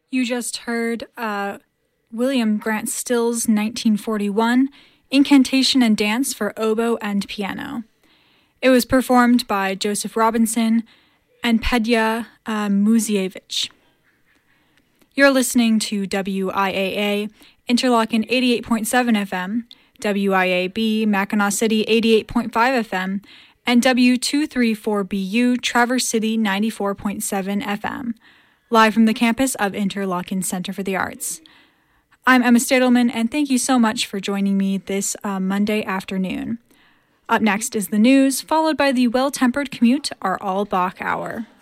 You just heard William Grant Still's 1941 Incantation and Dance for Oboe and Piano. It was performed by Joseph Robinson and Pedja Muzievich. You're listening to WIAA, Interlochen 88.7 FM, WIAB, Mackinac City 88.5 FM, and W234BU, Traverse City 94.7 FM, live from the campus of Interlochen Center for the Arts. I'm Emma Stadelman, and thank you so much for joining me this Monday afternoon. Up next is the news, followed by the Well-Tempered Commute, our all-Bach hour.